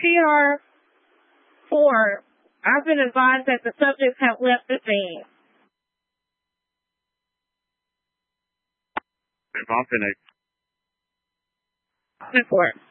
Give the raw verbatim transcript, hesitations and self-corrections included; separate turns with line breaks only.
C R four, I've been advised that the subjects have left the scene.
Response Phoenix.
Report.